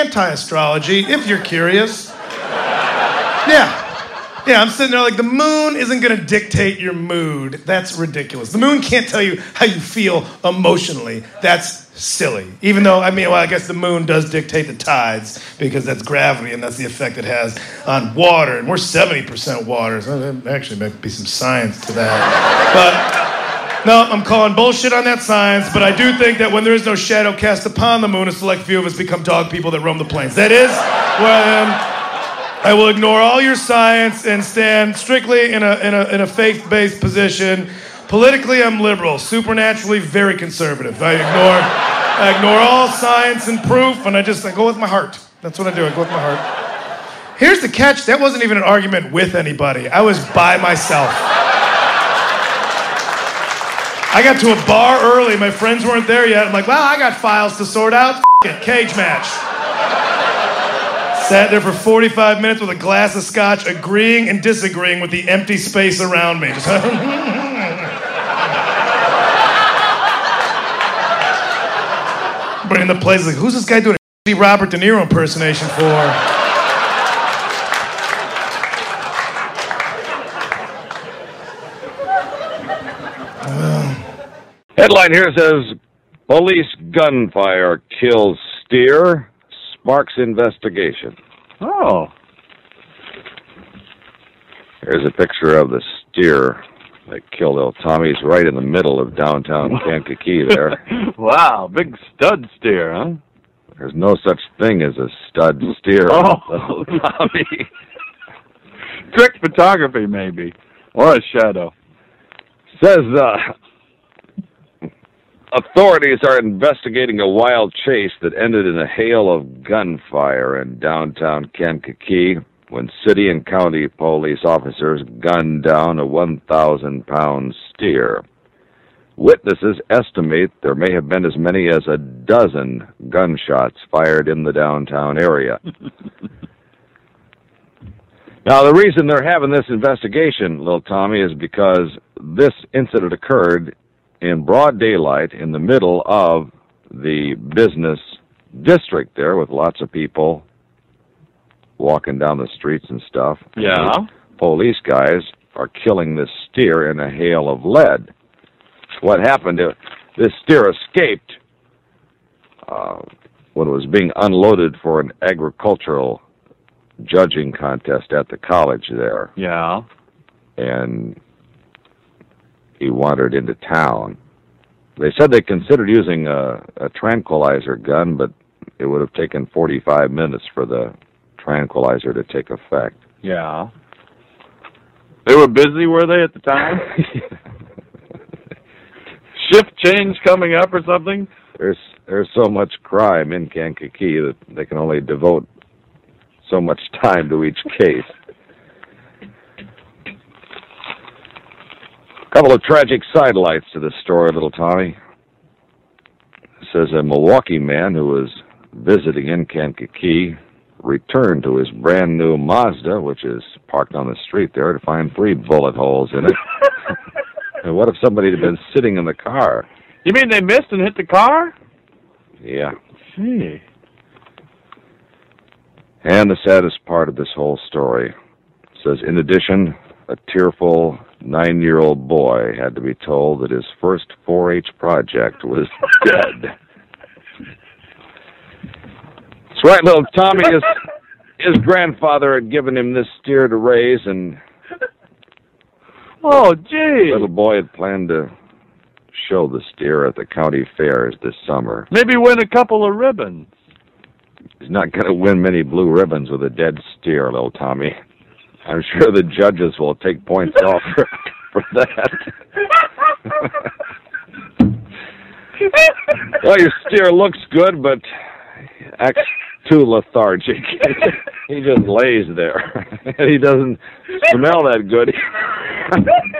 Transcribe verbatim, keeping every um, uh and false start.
anti-astrology, if you're curious. Yeah. Yeah, I'm sitting there like, the moon isn't going to dictate your mood. That's ridiculous. The moon can't tell you how you feel emotionally. That's silly. Even though, I mean, well, I guess the moon does dictate the tides because that's gravity and that's the effect it has on water. And we're seventy percent water, so there actually might be some science to that. But no, I'm calling bullshit on that science, but I do think that when there is no shadow cast upon the moon, a select few of us become dog people that roam the plains. That is where I am. I will ignore all your science and stand strictly in a in a in a faith-based position. Politically, I'm liberal. Supernaturally, very conservative. I ignore I ignore all science and proof, and I just I go with my heart. That's what I do. I go with my heart. Here's the catch. That wasn't even an argument with anybody. I was by myself. I got to a bar early. My friends weren't there yet. I'm like, well, I got files to sort out. F*** it. Cage match. Sat there for forty-five minutes with a glass of scotch, agreeing and disagreeing with the empty space around me. Just but in the place, like, who's this guy doing a Robert De Niro impersonation for? Headline here says, police gunfire kills steer, sparks investigation. Oh. Here's a picture of the steer that killed old Tommy's right in the middle of downtown Kankakee there. Wow, big stud steer, huh? There's no such thing as a stud steer. Oh, Tommy. Trick photography, maybe. Or a shadow. Says, uh... authorities are investigating a wild chase that ended in a hail of gunfire in downtown Kankakee when city and county police officers gunned down a one thousand pound steer. Witnesses estimate there may have been as many as a dozen gunshots fired in the downtown area. Now, the reason they're having this investigation, little Tommy, is because this incident occurred in broad daylight in the middle of the business district there with lots of people walking down the streets and stuff. Yeah. And police guys are killing this steer in a hail of lead. What happened, uh, this steer escaped uh, when it was being unloaded for an agricultural judging contest at the college there. Yeah. And he wandered into town. They said they considered using a, a tranquilizer gun, but it would have taken forty-five minutes for the tranquilizer to take effect. Yeah. They were busy, were they, at the time? Shift change coming up or something? There's there's so much crime in Kankakee that they can only devote so much time to each case. A couple of tragic sidelights to this story, little Tommy. It says a Milwaukee man who was visiting in Kankakee returned to his brand new Mazda, which is parked on the street there, to find three bullet holes in it. And what if somebody had been sitting in the car? You mean they missed and hit the car? Yeah. Gee. And the saddest part of this whole story says, in addition, a tearful nine-year-old boy had to be told that his first four H project was dead. That's right, little Tommy. His, his grandfather had given him this steer to raise, and oh, gee. the little boy had planned to show the steer at the county fairs this summer. Maybe win a couple of ribbons. He's not going to win many blue ribbons with a dead steer, little Tommy. I'm sure the judges will take points off for, for that. Well, your steer looks good, but acts too lethargic. He just lays there. And he doesn't smell that good.